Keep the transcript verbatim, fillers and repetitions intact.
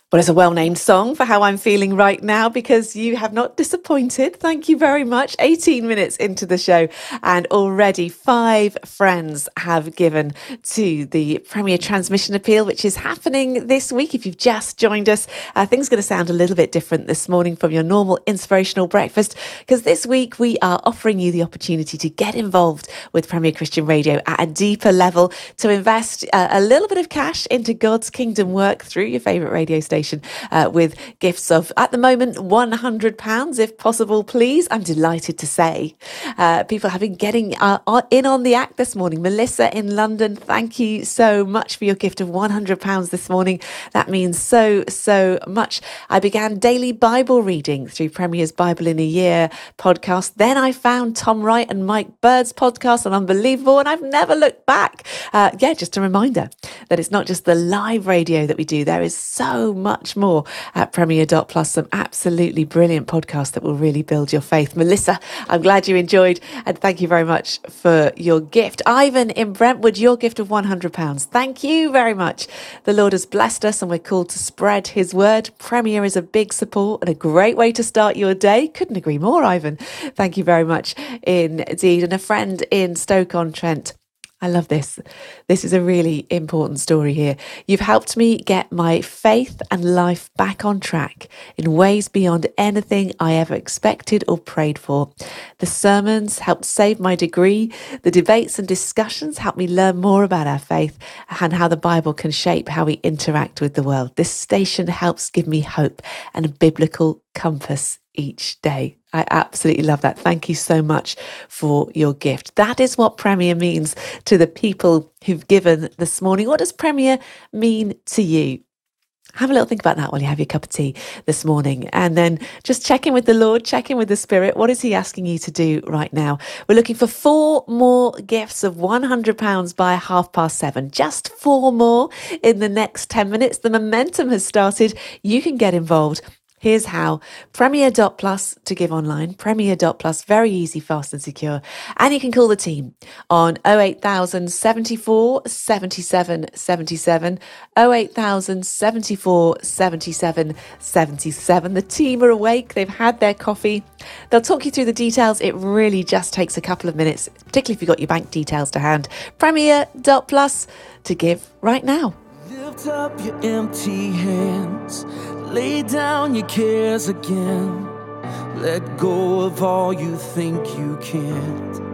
Well, it's a well-named song for how I'm feeling right now, because you have not disappointed. Thank you very much. eighteen minutes into the show and already five friends have given to the Premier Transmission Appeal, which is happening this week. If you've just joined us, uh, things are going to sound a little bit different this morning from your normal inspirational breakfast, because this week we are offering you the opportunity to get involved with Premier Christian Radio at a deeper level, to invest uh, a little bit of cash into God's kingdom work through your favourite radio station. Uh, with gifts of, at the moment, one hundred pounds, if possible, please. I'm delighted to say uh, people have been getting uh, in on the act this morning. Melissa in London, thank you so much for your gift of one hundred pounds this morning. That means so, so much. I began daily Bible reading through Premier's Bible in a Year podcast. Then I found Tom Wright and Mike Bird's podcast on Unbelievable, and I've never looked back. Uh, yeah, just a reminder that it's not just the live radio that we do. There is so much much more at Premier dot plus, some absolutely brilliant podcasts that will really build your faith. Melissa, I'm glad you enjoyed, and thank you very much for your gift. Ivan in Brentwood, your gift of one hundred pounds. Thank you very much. The Lord has blessed us and we're called to spread his word. Premier is a big support and a great way to start your day. Couldn't agree more, Ivan. Thank you very much indeed. And a friend in Stoke-on-Trent, I love this. This is a really important story here. You've helped me get my faith and life back on track in ways beyond anything I ever expected or prayed for. The sermons helped save my degree. The debates and discussions helped me learn more about our faith and how the Bible can shape how we interact with the world. This station helps give me hope and a biblical compass each day. I absolutely love that. Thank you so much for your gift. That is what Premier means to the people who've given this morning. What does Premier mean to you? Have a little think about that while you have your cup of tea this morning, and then just check in with the Lord, check in with the Spirit. What is he asking you to do right now? We're looking for four more gifts of one hundred pounds by half past seven. Just four more in the next ten minutes. The momentum has started. You can get involved. Here's how. Premier dot plus to give online. Premier dot plus, very easy, fast and secure. And you can call the team on oh eight thousand seventy-four seventy-seven seventy-seven, oh eight thousand seventy-four seventy-seven seventy-seven. The team are awake. They've had their coffee. They'll talk you through the details. It really just takes a couple of minutes, particularly if you've got your bank details to hand. Premier dot plus to give right now. Lift up your empty hands. Lay down your cares again. Let go of all you think you can't.